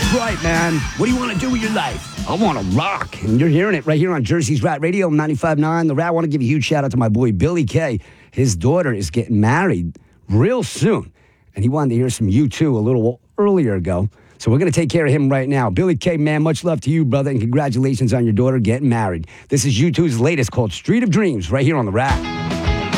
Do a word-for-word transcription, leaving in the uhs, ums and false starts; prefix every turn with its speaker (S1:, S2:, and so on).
S1: right, man. What do you want to do with your life? I want to rock. And you're hearing it right here on Jersey's Rat Radio, ninety-five point nine. The Rat. I want to give a huge shout out to my boy, Billy Kay. His daughter is getting married real soon. And he wanted to hear some U two a little earlier ago. So we're going to take care of him right now. Billy Kay, man, much love to you, brother, and congratulations on your daughter getting married. This is U two's latest called Street of Dreams right here on The Rat.